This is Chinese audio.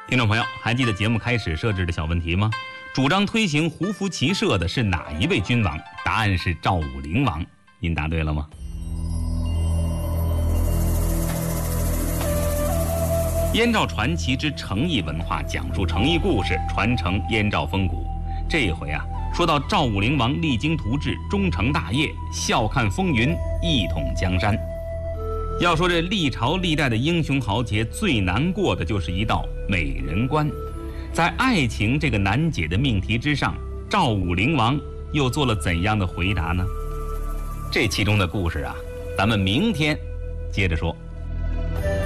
听众朋友，还记得节目开始设置的小问题吗？主张推行胡服骑射的是哪一位君王？答案是赵武灵王。您答对了吗？燕赵传奇之诚意文化，讲述诚意故事，传承燕赵风骨。这一回啊，说到赵武灵王励精图治，终成大业，笑看风云，一统江山。要说这历朝历代的英雄豪杰，最难过的就是一道美人关。在爱情这个难解的命题之上，赵武灵王又做了怎样的回答呢？这其中的故事啊，咱们明天接着说。